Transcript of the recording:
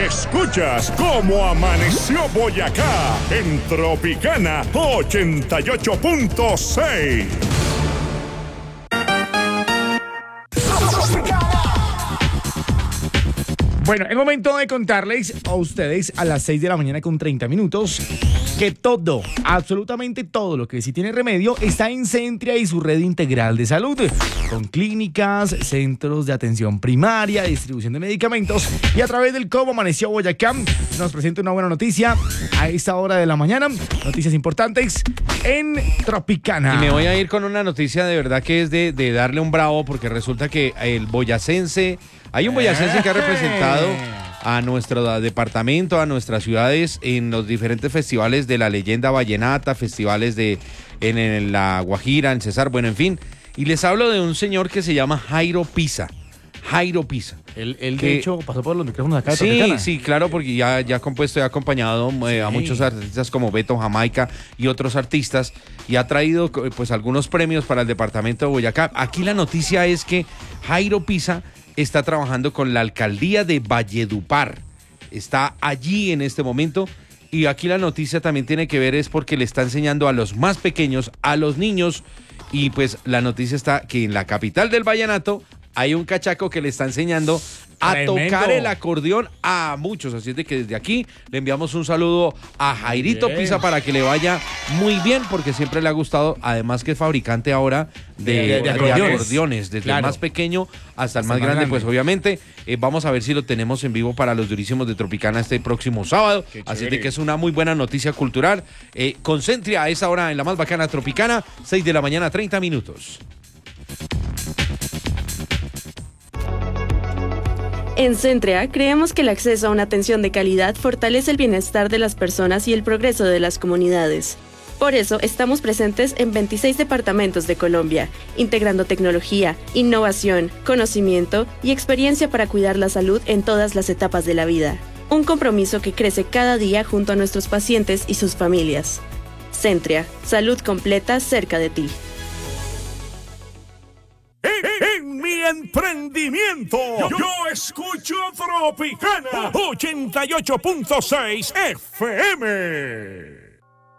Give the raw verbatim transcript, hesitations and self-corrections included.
Escuchas cómo amaneció Boyacá en Tropicana ochenta y ocho punto seis. Bueno, es momento de contarles a ustedes a las seis de la mañana con treinta minutos que todo, absolutamente todo lo que sí tiene remedio está en Centria y su red integral de salud, con clínicas, centros de atención primaria, distribución de medicamentos, y a través del Cómo Amaneció Boyacá nos presenta una buena noticia a esta hora de la mañana, noticias importantes en Tropicana. Y me voy a ir con una noticia de verdad que es de, de darle un bravo, porque resulta que el boyacense, hay un boyacense que ha representado a nuestro departamento, a nuestras ciudades en los diferentes festivales de la leyenda vallenata, festivales de en, en la Guajira, en Cesar, bueno, en fin. Y les hablo de un señor que se llama Jairo Pisa. Jairo Pisa. Él, él que, de hecho, pasó por los micrófonos acá de Sí, Tropicana. sí, claro, porque ya, ya ha compuesto y ha acompañado eh, a Sí. muchos artistas como Beto Jamaica y otros artistas, y ha traído pues algunos premios para el departamento de Boyacá. Aquí la noticia es que Jairo Pisa está trabajando con la alcaldía de Valledupar. Está allí en este momento, y aquí la noticia también tiene que ver es porque le está enseñando a los más pequeños, a los niños, y pues la noticia está que en la capital del vallenato hay un cachaco que le está enseñando a Tremendo. tocar el acordeón a muchos. Así es de que desde aquí le enviamos un saludo a Jairito Bien. Pisa para que le vaya muy bien, porque siempre le ha gustado, además que es fabricante ahora de, De- de- de de acordeones. acordeones, desde Claro. el más pequeño hasta el más más grande, grande. pues obviamente eh, vamos a ver si lo tenemos en vivo para los durísimos de Tropicana este próximo sábado. Qué Así de chévere. que es una muy buena noticia cultural. Eh, Concentria a esa hora en la más bacana Tropicana, seis de la mañana, treinta minutos. En Centria, creemos que el acceso a una atención de calidad fortalece el bienestar de las personas y el progreso de las comunidades. Por eso, estamos presentes en veintiséis departamentos de Colombia, integrando tecnología, innovación, conocimiento y experiencia para cuidar la salud en todas las etapas de la vida. Un compromiso que crece cada día junto a nuestros pacientes y sus familias. Centria, salud completa cerca de ti. En, en mi emprendimiento, yo, yo escucho Tropicana ochenta y ocho punto seis F M.